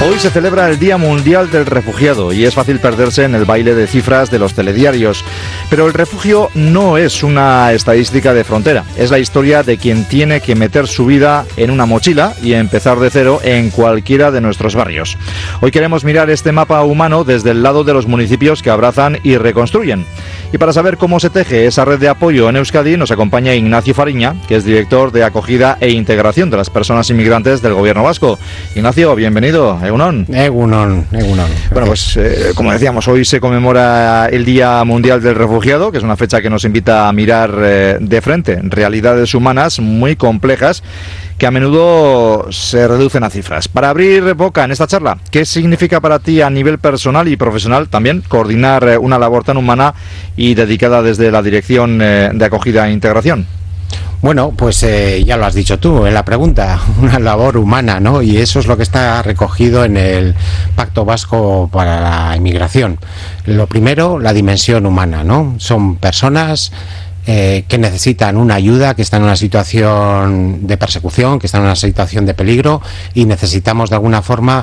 Hoy se celebra el Día Mundial del Refugiado y es fácil perderse en el baile de cifras de los telediarios. Pero el refugio no es una estadística de frontera, es la historia de quien tiene que meter su vida en una mochila y empezar de cero en cualquiera de nuestros barrios. Hoy queremos mirar este mapa humano desde el lado de los municipios que abrazan y reconstruyen. Y para saber cómo se teje esa red de apoyo en Euskadi nos acompaña Ignacio Fariña, que es director de acogida e integración de las personas inmigrantes del Gobierno vasco. Ignacio, bienvenido. Egunon. Egunon. Bueno, pues como decíamos, hoy se conmemora el Día Mundial del Refugiado, que es una fecha que nos invita a mirar de frente realidades humanas muy complejas que a menudo se reducen a cifras. Para abrir boca en esta charla, ¿qué significa para ti a nivel personal y profesional también coordinar una labor tan humana y dedicada desde la Dirección de Acogida e Integración? Bueno, pues ya lo has dicho tú en la pregunta, una labor humana, ¿no? Y eso es lo que está recogido en el Pacto Vasco para la Inmigración. Lo primero, la dimensión humana, ¿no? Son personas que necesitan una ayuda, que están en una situación de persecución, que están en una situación de peligro y necesitamos de alguna forma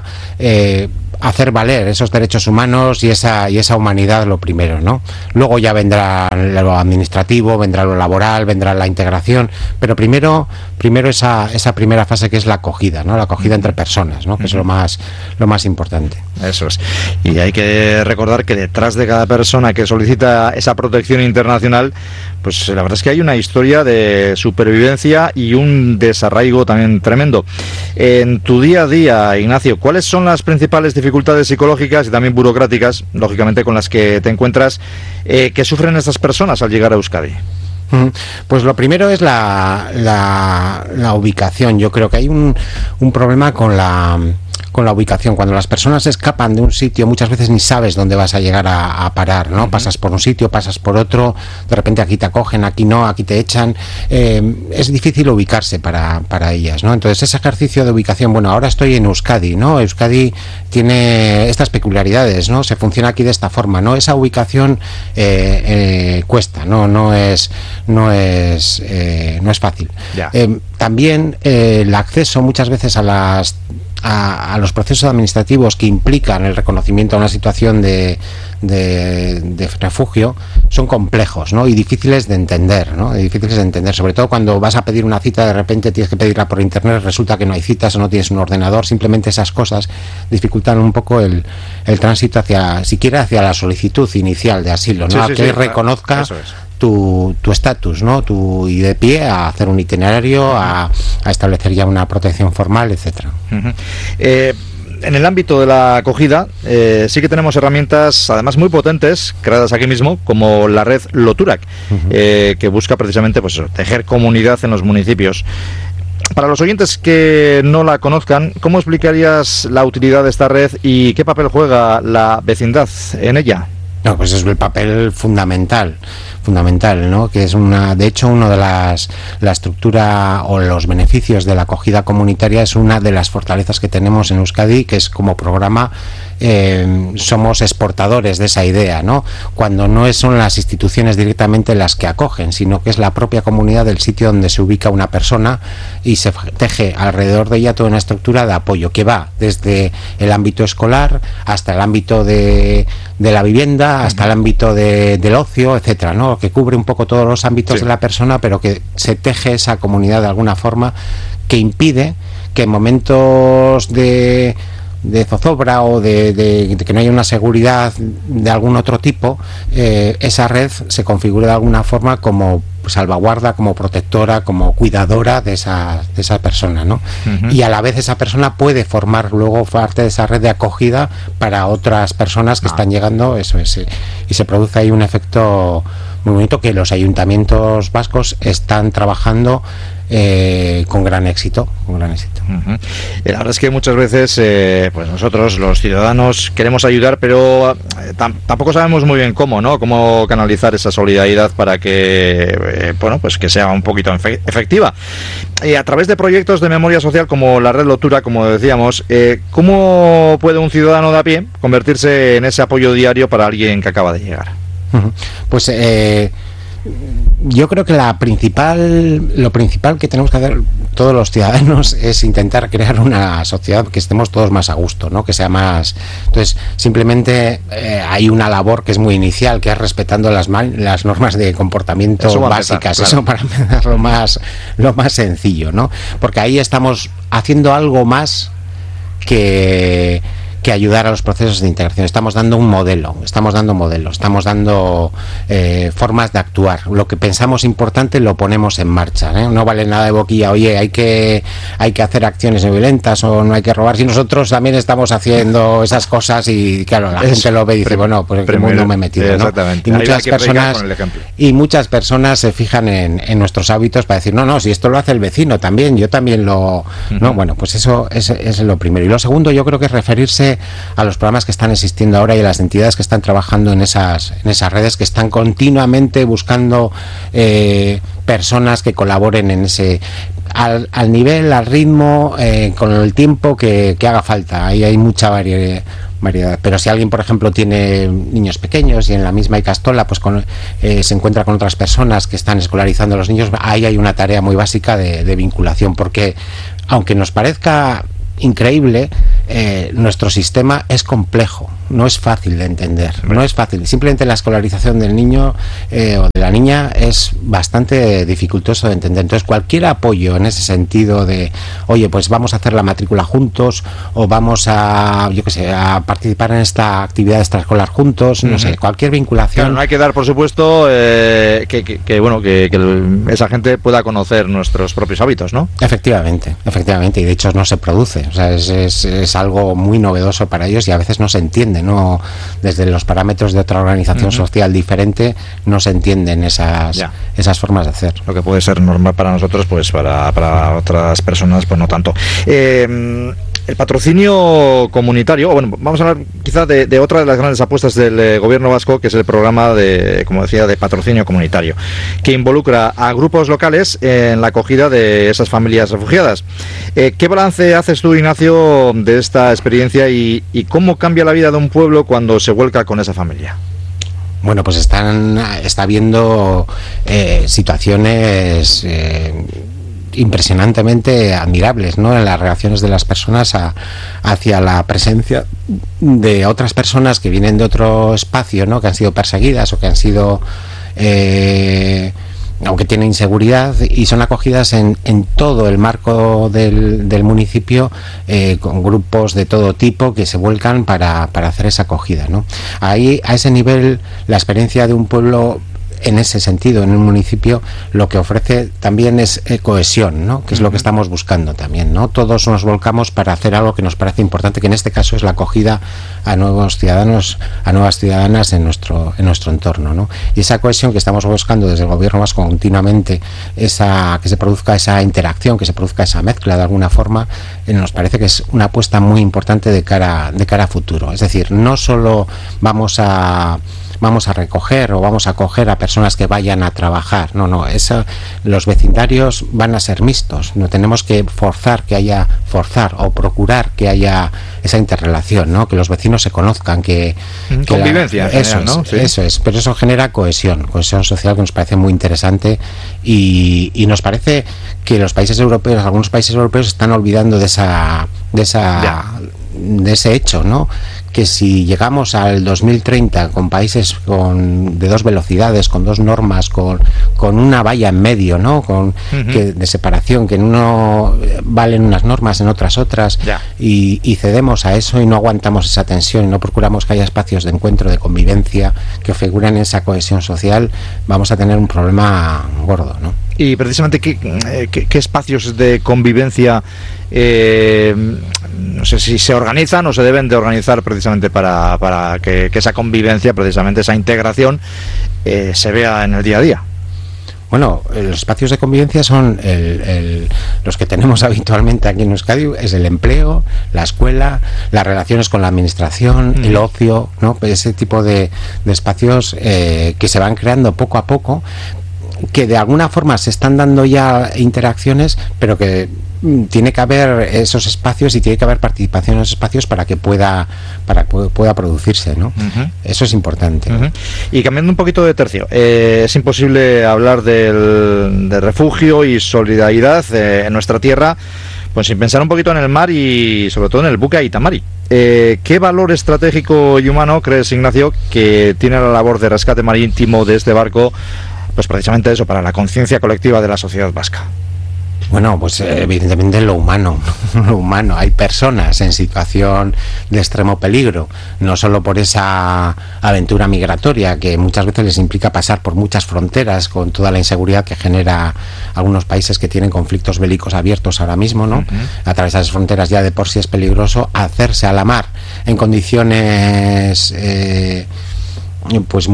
hacer valer esos derechos humanos y esa humanidad, lo primero, ¿no? Luego ya vendrá lo administrativo, vendrá lo laboral, vendrá la integración, pero primero esa primera fase que es la acogida, ¿no? La acogida entre personas, ¿no? Que es lo más importante. Eso es. Y hay que recordar que detrás de cada persona que solicita esa protección internacional, pues la verdad es que hay una historia de supervivencia y un desarraigo también tremendo. En tu día a día, Ignacio, ¿cuáles son las principales dificultades psicológicas y también burocráticas, lógicamente, con las que te encuentras, que sufren estas personas al llegar a Euskadi? Pues lo primero es la ubicación. Yo creo que hay un problema con la ubicación. Cuando las personas escapan de un sitio, muchas veces ni sabes dónde vas a llegar a parar, ¿no? Pasas por un sitio, pasas por otro, de repente aquí te acogen, aquí no, aquí te echan. Es difícil ubicarse para ellas, ¿no? Entonces ese ejercicio de ubicación, bueno, ahora estoy en Euskadi, ¿no? Euskadi tiene estas peculiaridades, ¿no? Se funciona aquí de esta forma, ¿no? Esa ubicación cuesta, no es fácil. También el acceso muchas veces a los procesos administrativos que implican el reconocimiento a una situación de refugio son complejos, ¿no? Y difíciles de entender, ¿no? Sobre todo cuando vas a pedir una cita, de repente tienes que pedirla por internet, resulta que no hay citas o no tienes un ordenador. Simplemente esas cosas dificultan un poco el tránsito hacia la solicitud inicial de asilo, ¿no? Que reconozca tu estatus, ¿no? Y de pie a hacer un itinerario, a establecer ya una protección formal, etcétera. En el ámbito de la acogida sí que tenemos herramientas además muy potentes creadas aquí mismo, como la red Loturak, que busca precisamente pues eso, tejer comunidad en los municipios. Para los oyentes que no la conozcan, ¿cómo explicarías la utilidad de esta red y qué papel juega la vecindad en ella? No, pues es el papel fundamental, ¿no? Que es de hecho uno de la estructura o los beneficios de la acogida comunitaria es una de las fortalezas que tenemos en Euskadi, que es como programa somos exportadores de esa idea, ¿no? Cuando no son las instituciones directamente las que acogen, sino que es la propia comunidad del sitio donde se ubica una persona y se teje alrededor de ella toda una estructura de apoyo que va desde el ámbito escolar hasta el ámbito de la vivienda, hasta el ámbito del ocio, etcétera, ¿no? Que cubre un poco todos los ámbitos de la persona, pero que se teje esa comunidad de alguna forma que impide que en momentos de zozobra o de que no haya una seguridad de algún otro tipo, esa red se configure de alguna forma como salvaguarda, como protectora, como cuidadora de esa persona, ¿no? Y a la vez esa persona puede formar luego parte de esa red de acogida para otras personas que están llegando, eso es, y se produce ahí un efecto muy bonito que los ayuntamientos vascos están trabajando con gran éxito. La verdad es que muchas veces pues nosotros los ciudadanos queremos ayudar, pero tampoco sabemos muy bien cómo, ¿no? Cómo canalizar esa solidaridad para que pues que sea un poquito efectiva. A través de proyectos de memoria social como la red Lotura, como decíamos, ¿cómo puede un ciudadano de a pie convertirse en ese apoyo diario para alguien que acaba de llegar? Pues Yo creo que lo principal que tenemos que hacer todos los ciudadanos es intentar crear una sociedad que estemos todos más a gusto, ¿no? Que sea más... Entonces, simplemente hay una labor que es muy inicial, que es respetando las normas de comportamiento básicas. Claro. Eso para empezar lo más sencillo, ¿no? Porque ahí estamos haciendo algo más que ayudar a los procesos de integración. Estamos dando un modelo, estamos dando formas de actuar. Lo que pensamos importante lo ponemos en marcha, ¿eh? No vale nada de boquilla, oye, hay que hacer acciones no violentas o no hay que robar, si nosotros también estamos haciendo esas cosas y claro, la gente lo ve y dice, bueno, pues en qué mundo me he metido, ¿no? Exactamente. Y muchas personas se fijan en nuestros hábitos para decir, no, si esto lo hace el vecino también, yo también lo... ¿no? Bueno, pues eso es lo primero. Y lo segundo, yo creo que es referirse a los programas que están existiendo ahora y a las entidades que están trabajando en esas redes, que están continuamente buscando personas que colaboren en ese al nivel, al ritmo, con el tiempo que haga falta. Ahí hay mucha variedad. Pero si alguien, por ejemplo, tiene niños pequeños y en la misma Icastola pues se encuentra con otras personas que están escolarizando a los niños, ahí hay una tarea muy básica de vinculación, porque aunque nos parezca increíble, nuestro sistema es complejo, no es fácil de entender, no es fácil. Simplemente la escolarización del niño o de la niña es bastante dificultoso de entender. Entonces, cualquier apoyo en ese sentido de, oye, pues vamos a hacer la matrícula juntos o vamos a, a participar en esta actividad extraescolar juntos, no sé, cualquier vinculación. Claro, no hay que dar, por supuesto, que esa gente pueda conocer nuestros propios hábitos, ¿no? Efectivamente, y de hecho no se produce. O sea, es algo muy novedoso para ellos y a veces no se entiende, ¿no? Desde los parámetros de otra organización social diferente no se entienden esas formas de hacer. Lo que puede ser normal para nosotros, pues para otras personas, pues no tanto. El patrocinio comunitario, bueno, vamos a hablar quizás de otra de las grandes apuestas del gobierno vasco, que es el programa como decía, de patrocinio comunitario, que involucra a grupos locales en la acogida de esas familias refugiadas. ¿Qué balance haces tú, Ignacio, de esta experiencia y cómo cambia la vida de un pueblo cuando se vuelca con esa familia? Bueno, pues está habiendo situaciones impresionantemente admirables, ¿no? En las reacciones de las personas hacia la presencia de otras personas que vienen de otro espacio, ¿no? Que han sido perseguidas o que han sido aunque tienen inseguridad, y son acogidas en todo el marco del municipio, con grupos de todo tipo que se vuelcan para hacer esa acogida, ¿no? Ahí, a ese nivel, la experiencia de un pueblo en ese sentido, en un municipio, lo que ofrece también es cohesión, ¿no? Que es lo que estamos buscando también, ¿no? Todos nos volcamos para hacer algo que nos parece importante, que en este caso es la acogida a nuevos ciudadanos, a nuevas ciudadanas en nuestro entorno, ¿no? Y esa cohesión que estamos buscando desde el gobierno vasco continuamente, que se produzca esa interacción, que se produzca esa mezcla de alguna forma, nos parece que es una apuesta muy importante de cara a futuro. Es decir, no solo vamos a recoger o vamos a acoger a personas que vayan a trabajar, los vecindarios van a ser mixtos, no tenemos que forzar o procurar que haya esa interrelación, ¿no? Que los vecinos se conozcan, convivencia, ¿no? Sí. Eso es, pero eso genera cohesión social, que nos parece muy interesante, y nos parece que algunos países europeos están olvidando de ese hecho, ¿no? Que si llegamos al 2030 con países de dos velocidades, con dos normas, con una valla en medio, ¿no? De separación, que en uno valen unas normas, en otras, y cedemos a eso y no aguantamos esa tensión y no procuramos que haya espacios de encuentro, de convivencia, que figuren en esa cohesión social, vamos a tener un problema gordo, ¿no? Y precisamente, ¿qué espacios de convivencia, no sé si se organizan o se deben de organizar precisamente para que esa convivencia, precisamente esa integración, se vea en el día a día? Bueno, los espacios de convivencia son los que tenemos habitualmente aquí en Euskadi, es el empleo, la escuela, las relaciones con la administración, el ocio, ¿no? Ese tipo de espacios que se van creando poco a poco, que de alguna forma se están dando ya interacciones, pero que tiene que haber esos espacios y tiene que haber participación en esos espacios para que pueda producirse, ¿no? Eso es importante. Y cambiando un poquito de tercio, es imposible hablar de refugio y solidaridad en nuestra tierra pues sin pensar un poquito en el mar y sobre todo en el buque Aita Mari. ¿Qué valor estratégico y humano crees, Ignacio, que tiene la labor de rescate marítimo de este barco, pues precisamente eso, para la conciencia colectiva de la sociedad vasca? Bueno, pues evidentemente lo humano. Hay personas en situación de extremo peligro, no solo por esa aventura migratoria que muchas veces les implica pasar por muchas fronteras con toda la inseguridad que genera algunos países que tienen conflictos bélicos abiertos ahora mismo, ¿no? Atravesar esas fronteras ya de por sí es peligroso. Hacerse a la mar en condiciones pues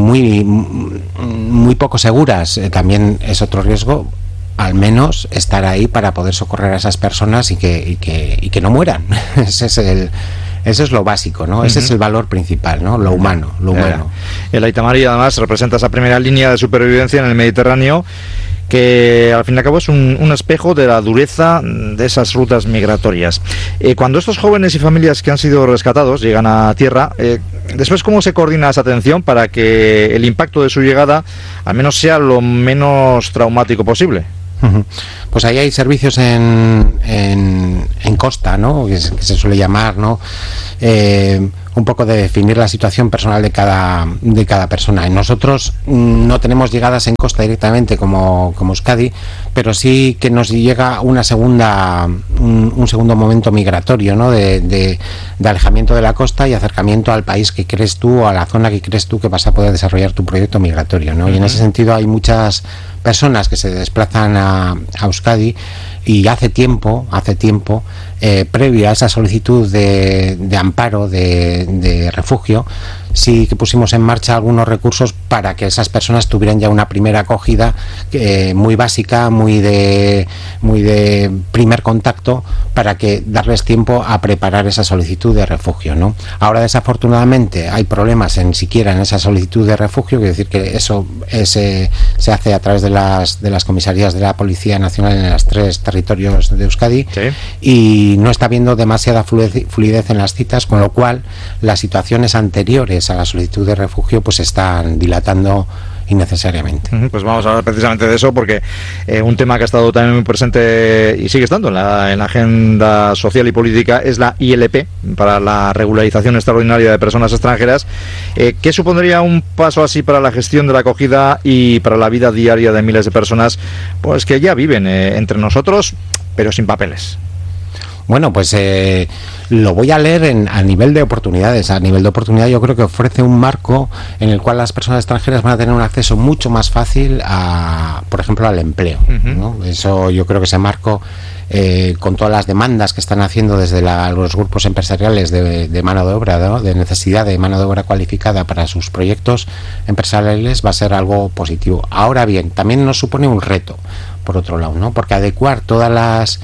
muy poco seguras también es otro riesgo. Al menos estar ahí para poder socorrer a esas personas y que no mueran. Eso es lo básico, ¿no? Ese es el valor principal, ¿no? Lo humano. El Aita Mari además representa esa primera línea de supervivencia en el Mediterráneo, que al fin y al cabo es un espejo de la dureza de esas rutas migratorias. Cuando estos jóvenes y familias que han sido rescatados llegan a tierra, después, ¿cómo se coordina esa atención para que el impacto de su llegada al menos sea lo menos traumático posible? Pues ahí hay servicios en costa, ¿no? Que se suele llamar, ¿no? Un poco de definir la situación personal de cada persona. Y nosotros no tenemos llegadas en costa directamente como Euskadi, pero sí que nos llega un segundo momento migratorio, ¿no? De alejamiento de la costa y acercamiento al país que crees tú o a la zona que crees tú que vas a poder desarrollar tu proyecto migratorio, ¿no? Y en ese sentido hay muchas personas que se desplazan a Euskadi y hace tiempo, previo a esa solicitud de amparo, de refugio, sí que pusimos en marcha algunos recursos para que esas personas tuvieran ya una primera acogida muy básica, muy de primer contacto, para que darles tiempo a preparar esa solicitud de refugio, ¿no? Ahora, desafortunadamente, hay problemas siquiera en esa solicitud de refugio, quiere decir que eso se hace a través de las comisarías de la Policía Nacional en los 3 territorios de Euskadi, ¿sí? Y no está habiendo demasiada fluidez en las citas, con lo cual las situaciones anteriores a la solicitud de refugio pues están dilatando innecesariamente. Pues vamos a hablar precisamente de eso, porque un tema que ha estado también muy presente y sigue estando en la agenda social y política es la ILP, para la regularización extraordinaria de personas extranjeras. ¿Qué supondría un paso así para la gestión de la acogida y para la vida diaria de miles de personas pues que ya viven entre nosotros, pero sin papeles? Bueno, pues lo voy a leer a nivel de oportunidades. A nivel de oportunidad yo creo que ofrece un marco en el cual las personas extranjeras van a tener un acceso mucho más fácil por ejemplo, al empleo, ¿no? Eso, yo creo que ese marco, con todas las demandas que están haciendo desde los grupos empresariales de mano de obra, ¿no? De necesidad de mano de obra cualificada para sus proyectos empresariales, va a ser algo positivo. Ahora bien, también nos supone un reto, por otro lado, ¿no? Porque adecuar todas las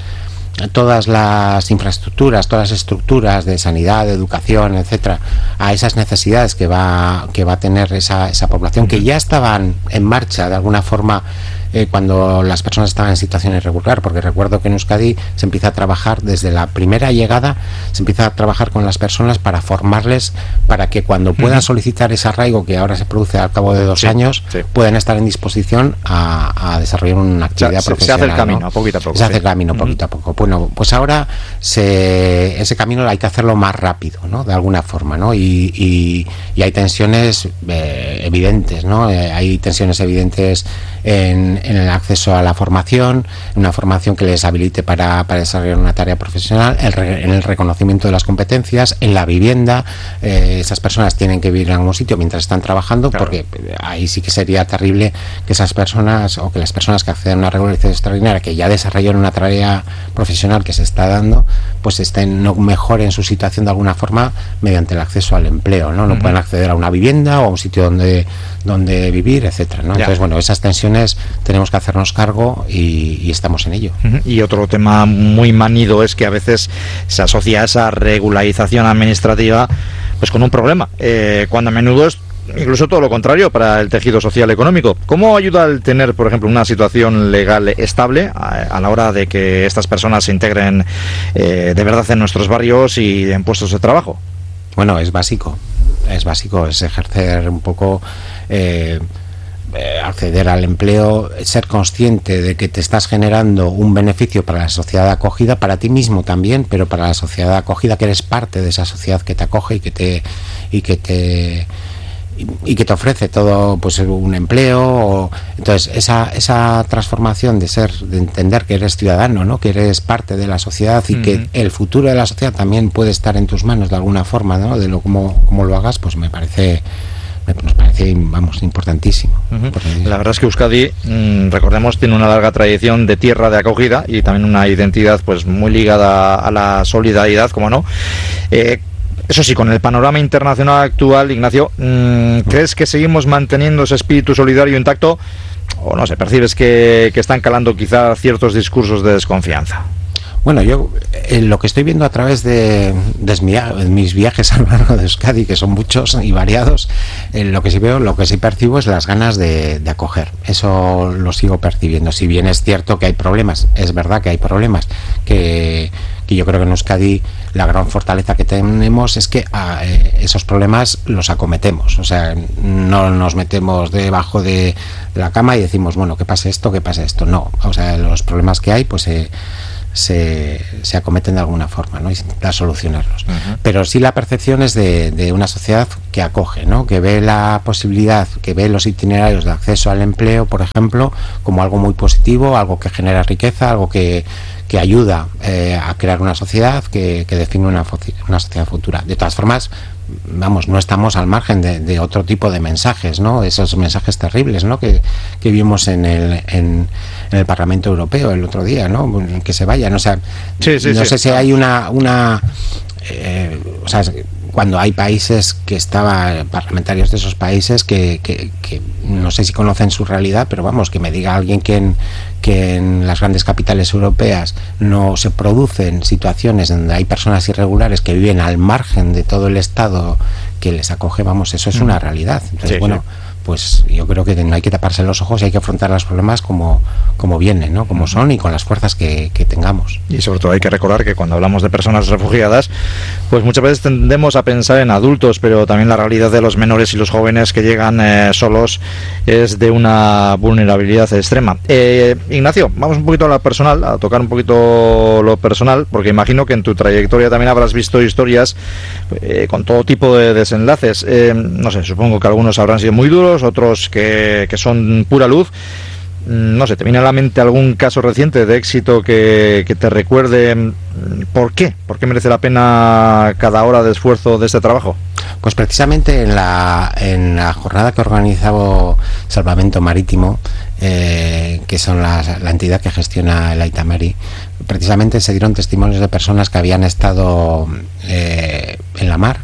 infraestructuras, todas las estructuras de sanidad, de educación, etcétera, a esas necesidades que va a tener esa población, que ya estaban en marcha de alguna forma cuando las personas estaban en situación irregular, porque recuerdo que en Euskadi se empieza a trabajar desde la primera llegada, se empieza a trabajar con las personas para formarles, para que cuando puedan solicitar ese arraigo que ahora se produce al cabo de 2 años, puedan estar en disposición a desarrollar una actividad profesional. Se hace el camino, ¿no? poquito a poco. Se hace el camino poquito a poco. Bueno, pues ahora ese camino hay que hacerlo más rápido, ¿no? De alguna forma, ¿no? Y hay tensiones evidentes, ¿no? Hay tensiones evidentes en el acceso a la formación, una formación que les habilite para desarrollar una tarea profesional, en el reconocimiento de las competencias, en la vivienda. Esas personas tienen que vivir en algún sitio mientras están trabajando, claro, porque ahí sí que sería terrible que esas personas, o que las personas que acceden a una regularización extraordinaria, que ya desarrollaron una tarea profesional que se está dando, pues no mejoren su situación de alguna forma mediante el acceso al empleo, ¿no? No pueden acceder a una vivienda o a un sitio donde vivir, etcétera, ¿no? Entonces, bueno, esas tensiones tenemos que hacernos cargo y estamos en ello. Y otro tema muy manido es que a veces se asocia esa regularización administrativa pues con un problema, cuando a menudo es incluso todo lo contrario para el tejido social económico. ¿Cómo ayuda el tener, por ejemplo, una situación legal estable a la hora de que estas personas se integren de verdad en nuestros barrios y en puestos de trabajo? Bueno, es básico, es ejercer un poco... acceder al empleo, ser consciente de que te estás generando un beneficio para la sociedad de acogida, para ti mismo también, pero para la sociedad de acogida, que eres parte de esa sociedad que te acoge y que te ofrece todo, pues un empleo. Entonces esa transformación de entender que eres ciudadano, ¿no? Que eres parte de la sociedad y que el futuro de la sociedad también puede estar en tus manos de alguna forma, ¿no? De cómo lo hagas, pues nos parece, vamos, importantísimo. La verdad es que Euskadi, recordemos, tiene una larga tradición de tierra de acogida y también una identidad pues muy ligada a la solidaridad, como no. Eso sí, con el panorama internacional actual, Ignacio, ¿crees que seguimos manteniendo ese espíritu solidario intacto? O no sé, percibes que están calando quizá ciertos discursos de desconfianza. Bueno, yo lo que estoy viendo a través de mis viajes a lo largo de Euskadi, que son muchos y variados, lo que sí percibo es las ganas de acoger. Eso lo sigo percibiendo. Si bien es cierto que hay problemas, es verdad que hay problemas, que yo creo que en Euskadi la gran fortaleza que tenemos es que esos problemas los acometemos. O sea, no nos metemos debajo de la cama y decimos, bueno, que pase esto, que pase esto. No, o sea, los problemas que hay, pues se acometen de alguna forma, ¿no? Y intentar solucionarlos. Pero sí la percepción es de una sociedad que acoge, ¿no? Que ve la posibilidad, que ve los itinerarios de acceso al empleo, por ejemplo, como algo muy positivo, algo que genera riqueza, algo que ayuda a crear una sociedad que define una sociedad futura. De todas formas, vamos, no estamos al margen de otro tipo de mensajes, ¿no? Esos mensajes terribles, ¿no? Que vimos en el Parlamento Europeo el otro día, ¿no? Que se vayan, o sea, no sé si hay o sea, cuando hay países parlamentarios de esos países que no sé si conocen su realidad, pero vamos, que me diga alguien que en las grandes capitales europeas no se producen situaciones donde hay personas irregulares que viven al margen de todo el Estado que les acoge, vamos, eso es una realidad. Entonces, pues yo creo que no hay que taparse los ojos y hay que afrontar los problemas como vienen, ¿no? Como son y con las fuerzas que tengamos. Y sobre todo hay que recordar que cuando hablamos de personas refugiadas, pues muchas veces tendemos a pensar en adultos, pero también la realidad de los menores y los jóvenes que llegan solos es de una vulnerabilidad extrema. Ignacio, vamos un poquito a lo personal, a tocar un poquito lo personal, porque imagino que en tu trayectoria también habrás visto historias con todo tipo de desenlaces. No sé, supongo que algunos habrán sido muy duros, otros que son pura luz. No sé, ¿te viene a la mente algún caso reciente de éxito que te recuerde por qué merece la pena cada hora de esfuerzo de este trabajo? Pues precisamente en la jornada que organizaba Salvamento Marítimo, que son la entidad que gestiona el Aita Mari, precisamente se dieron testimonios de personas que habían estado en la mar,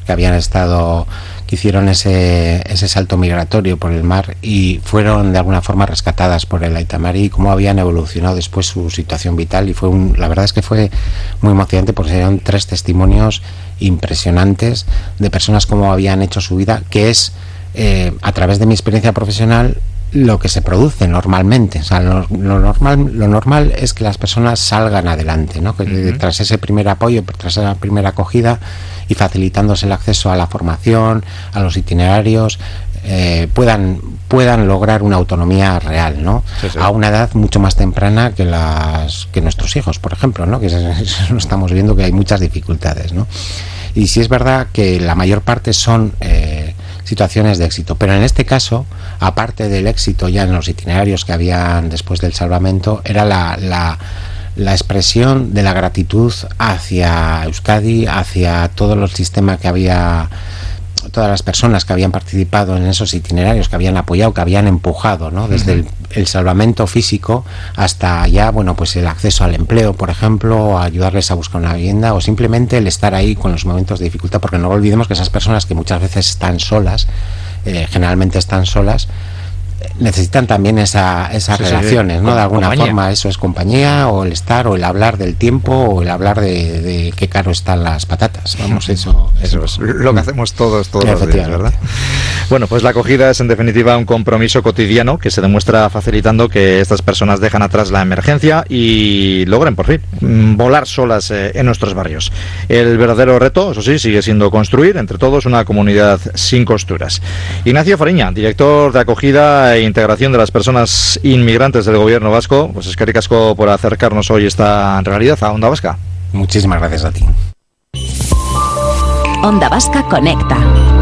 que hicieron ese salto migratorio por el mar y fueron de alguna forma rescatadas por el Aita Mari, y cómo habían evolucionado después su situación vital. Y la verdad es que fue muy emocionante porque se dieron 3 testimonios impresionantes de personas cómo habían hecho su vida, que es a través de mi experiencia profesional lo que se produce normalmente. O sea, lo normal es que las personas salgan adelante, ¿no? Que tras ese primer apoyo, tras esa primera acogida y facilitándose el acceso a la formación, a los itinerarios, puedan lograr una autonomía real, ¿no? Sí. A una edad mucho más temprana que nuestros hijos, por ejemplo, ¿no? Que eso estamos viendo que hay muchas dificultades, ¿no? Y sí es verdad que la mayor parte son situaciones de éxito, pero en este caso, aparte del éxito ya en los itinerarios que habían después del salvamento, era la expresión de la gratitud hacia Euskadi, hacia todo el sistema que había, todas las personas que habían participado en esos itinerarios, que habían apoyado, que habían empujado, ¿no? Desde el salvamento físico hasta ya, bueno, pues el acceso al empleo, por ejemplo, ayudarles a buscar una vivienda, o simplemente el estar ahí con los momentos de dificultad, porque no olvidemos que esas personas que muchas veces están solas, generalmente están solas, necesitan también esas relaciones, ¿no? De alguna forma, eso es compañía, o el estar, o el hablar del tiempo, o el hablar de qué caro están las patatas. Vamos, eso es lo que hacemos todos los días, ¿verdad? Bueno, pues la acogida es en definitiva un compromiso cotidiano que se demuestra facilitando que estas personas dejan atrás la emergencia y logren por fin volar solas en nuestros barrios. El verdadero reto, eso sí, sigue siendo construir entre todos una comunidad sin costuras. Ignacio Fariña, director de acogida e integración de las personas inmigrantes del gobierno vasco, pues es que ricasco por acercarnos hoy esta realidad a Onda Vasca. Muchísimas gracias a ti. Onda Vasca Conecta.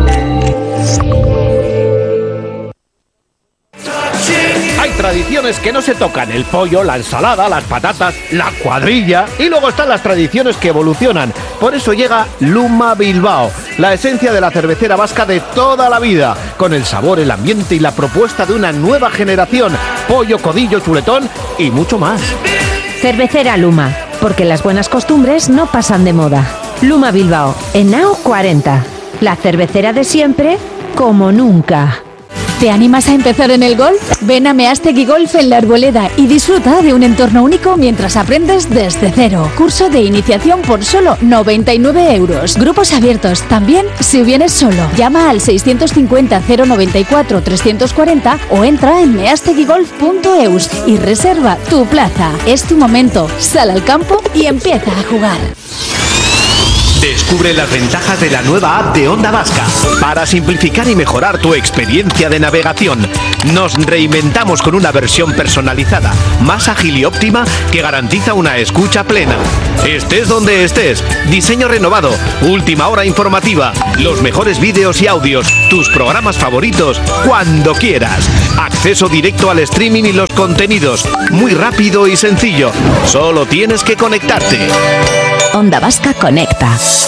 Hay tradiciones que no se tocan: el pollo, la ensalada, las patatas, la cuadrilla, y luego están las tradiciones que evolucionan. Por eso llega Luma Bilbao, la esencia de la cervecera vasca de toda la vida, con el sabor, el ambiente y la propuesta de una nueva generación: pollo, codillo, chuletón y mucho más. Cervecera Luma, porque las buenas costumbres no pasan de moda. Luma Bilbao, Henao 40, la cervecera de siempre como nunca. ¿Te animas a empezar en el golf? Ven a Meástegui Golf en La Arboleda y disfruta de un entorno único mientras aprendes desde cero. Curso de iniciación por solo 99 euros. Grupos abiertos también si vienes solo. Llama al 650 094 340 o entra en measteguigolf.eus y reserva tu plaza. Es tu momento. Sal al campo y empieza a jugar. Descubre las ventajas de la nueva app de Onda Vasca para simplificar y mejorar tu experiencia de navegación. Nos reinventamos con una versión personalizada, más ágil y óptima, que garantiza una escucha plena. Estés donde estés, diseño renovado, última hora informativa, los mejores vídeos y audios, tus programas favoritos, cuando quieras. Acceso directo al streaming y los contenidos, muy rápido y sencillo. Solo tienes que conectarte. Onda Vasca Conecta.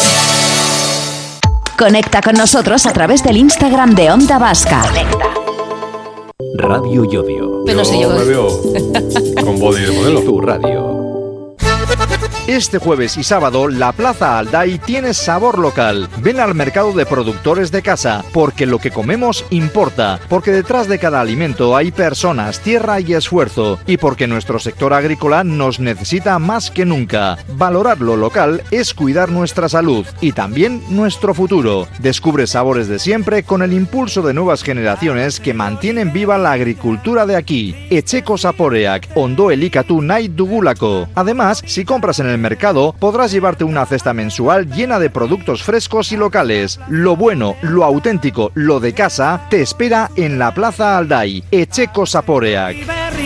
Conecta con nosotros a través del Instagram de Onda Vasca. Conecta. Radio Yodio. Pero no sé yo. Me veo con body de modelo. Tu radio. Este jueves y sábado, la Plaza Alday tiene sabor local. Ven al mercado de productores de casa, porque lo que comemos importa, porque detrás de cada alimento hay personas, tierra y esfuerzo, y porque nuestro sector agrícola nos necesita más que nunca. Valorar lo local es cuidar nuestra salud y también nuestro futuro. Descubre sabores de siempre con el impulso de nuevas generaciones que mantienen viva la agricultura de aquí. Etxeko zaporeak, ondo elikatu nahi dugulako. Además, si compras en el mercado, podrás llevarte una cesta mensual llena de productos frescos y locales. Lo bueno, lo auténtico, lo de casa, te espera en la Plaza Alday. Etxeko zaporeak.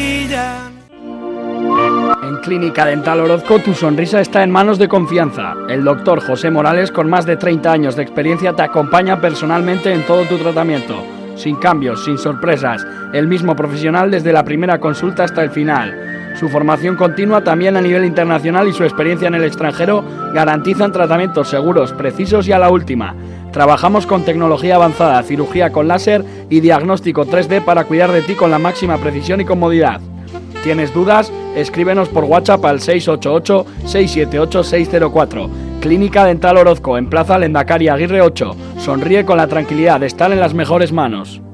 En Clínica Dental Orozco tu sonrisa está en manos de confianza. El doctor José Morales, con más de 30 años de experiencia, te acompaña personalmente en todo tu tratamiento. Sin cambios, sin sorpresas, el mismo profesional desde la primera consulta hasta el final. Su formación continua también a nivel internacional y su experiencia en el extranjero garantizan tratamientos seguros, precisos y a la última. Trabajamos con tecnología avanzada, cirugía con láser y diagnóstico 3D para cuidar de ti con la máxima precisión y comodidad. ¿Tienes dudas? Escríbenos por WhatsApp al 688-678-604. Clínica Dental Orozco, en Plaza Lendakari Aguirre 8. Sonríe con la tranquilidad de estar en las mejores manos.